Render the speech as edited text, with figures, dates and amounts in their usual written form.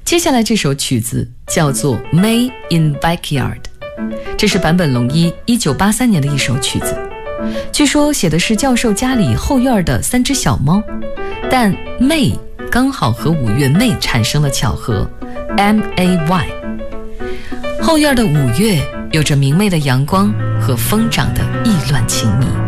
接下来这首曲子叫做 May in Backyard， 这是坂本龙一1983年的一首曲子，据说写的是教授家里后院的3只小猫，但 May 刚好和5月 May 产生了巧合 MAY。 后院的5月有着明媚的阳光和疯长的意乱情迷。